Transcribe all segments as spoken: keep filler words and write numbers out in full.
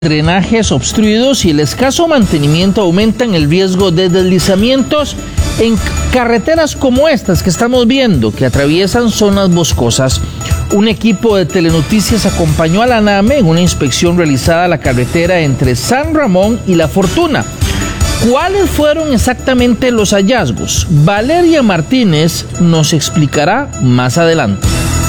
Drenajes obstruidos y el escaso mantenimiento aumentan el riesgo de deslizamientos en carreteras como estas que estamos viendo, que atraviesan zonas boscosas. Un equipo de Telenoticias acompañó a la NAME en una inspección realizada a la carretera entre San Ramón y La Fortuna. ¿Cuáles fueron exactamente los hallazgos? Valeria Martínez nos explicará más adelante.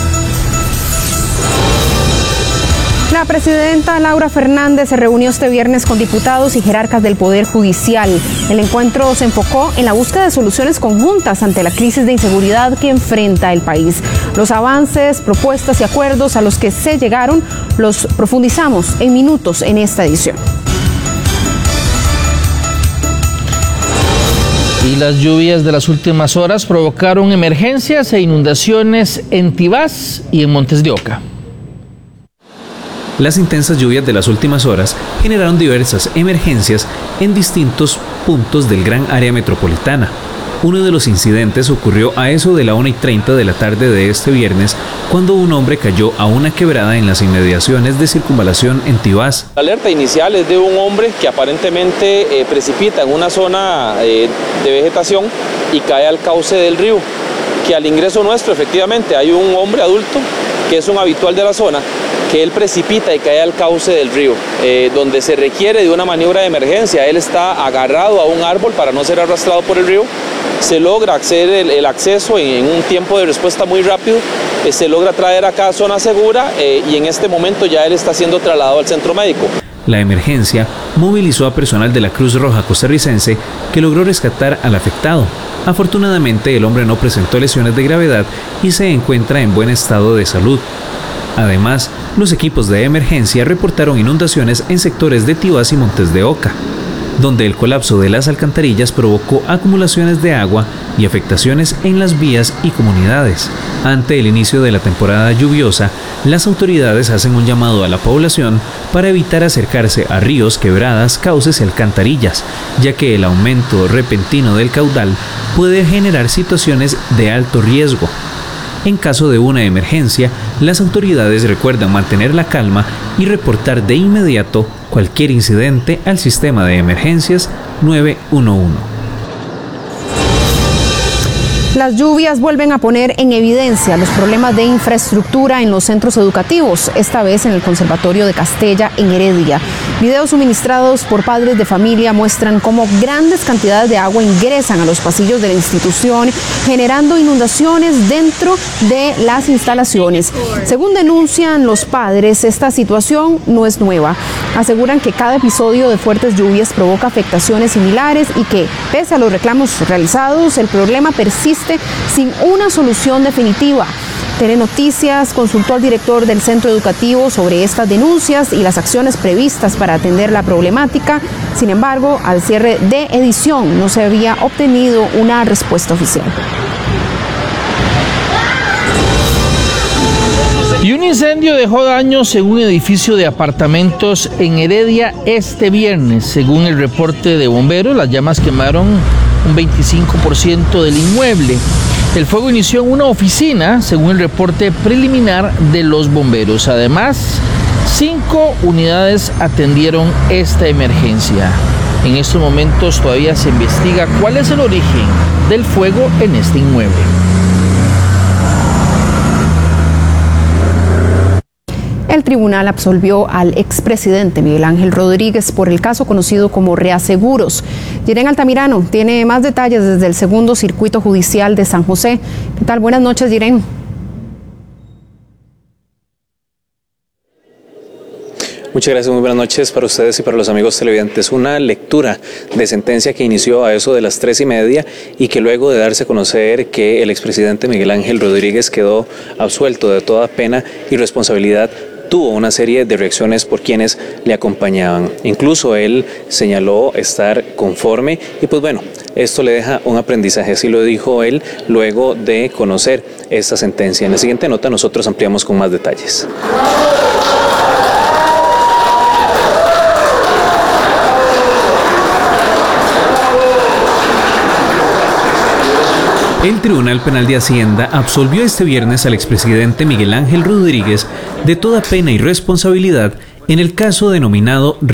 La presidenta Laura Fernández se reunió este viernes con diputados y jerarcas del Poder Judicial. El encuentro se enfocó en la búsqueda de soluciones conjuntas ante la crisis de inseguridad que enfrenta el país. Los avances, propuestas y acuerdos a los que se llegaron los profundizamos en minutos en esta edición. Y las lluvias de las últimas horas provocaron emergencias e inundaciones en Tibás y en Montes de Oca. Las intensas lluvias de las últimas horas generaron diversas emergencias en distintos puntos del gran área metropolitana. Uno de los incidentes ocurrió a eso de la una y treinta de la tarde de este viernes, cuando un hombre cayó a una quebrada en las inmediaciones de Circunvalación en Tibás. La alerta inicial es de un hombre que aparentemente eh, precipita en una zona eh, de vegetación y cae al cauce del río, que al ingreso nuestro efectivamente hay un hombre adulto que es un habitual de la zona, que él precipita y cae al cauce del río, eh, donde se requiere de una maniobra de emergencia. Él está agarrado a un árbol para no ser arrastrado por el río. Se logra acceder el, el acceso en, en un tiempo de respuesta muy rápido, eh, se logra traer acá a zona segura eh, y en este momento ya él está siendo trasladado al centro médico. La emergencia movilizó a personal de la Cruz Roja costarricense que logró rescatar al afectado. Afortunadamente, el hombre no presentó lesiones de gravedad y se encuentra en buen estado de salud. Además, los equipos de emergencia reportaron inundaciones en sectores de Tibás y Montes de Oca, donde el colapso de las alcantarillas provocó acumulaciones de agua y afectaciones en las vías y comunidades. Ante el inicio de la temporada lluviosa, las autoridades hacen un llamado a la población para evitar acercarse a ríos, quebradas, cauces y alcantarillas, ya que el aumento repentino del caudal puede generar situaciones de alto riesgo. En caso de una emergencia, las autoridades recuerdan mantener la calma y reportar de inmediato cualquier incidente al sistema de emergencias nueve uno uno. Las lluvias vuelven a poner en evidencia los problemas de infraestructura en los centros educativos, esta vez en el Conservatorio de Castella en Heredia. Videos suministrados por padres de familia muestran cómo grandes cantidades de agua ingresan a los pasillos de la institución, generando inundaciones dentro de las instalaciones. Según denuncian los padres, esta situación no es nueva. Aseguran que cada episodio de fuertes lluvias provoca afectaciones similares y que, pese a los reclamos realizados, el problema persiste sin una solución definitiva. Telenoticias consultó al director del centro educativo sobre estas denuncias y las acciones previstas para atender la problemática. Sin embargo, al cierre de edición no se había obtenido una respuesta oficial. Y un incendio dejó daños en un edificio de apartamentos en Heredia este viernes. Según el reporte de bomberos, las llamas quemaron un veinticinco por ciento del inmueble. El fuego inició en una oficina, según el reporte preliminar de los bomberos. Además, cinco unidades atendieron esta emergencia. En estos momentos todavía se investiga cuál es el origen del fuego en este inmueble. El tribunal absolvió al expresidente Miguel Ángel Rodríguez por el caso conocido como Reaseguros. Jiren Altamirano tiene más detalles desde el segundo circuito judicial de San José. ¿Qué tal? Buenas noches, Jiren. Muchas gracias, muy buenas noches para ustedes y para los amigos televidentes. Una lectura de sentencia que inició a eso de las tres y media y que luego de darse a conocer que el expresidente Miguel Ángel Rodríguez quedó absuelto de toda pena y responsabilidad, tuvo una serie de reacciones por quienes le acompañaban. Incluso él señaló estar conforme y pues bueno, esto le deja un aprendizaje, así lo dijo él luego de conocer esta sentencia. En la siguiente nota nosotros ampliamos con más detalles. El Tribunal Penal de Hacienda absolvió este viernes al expresidente Miguel Ángel Rodríguez de toda pena y responsabilidad En el caso denominado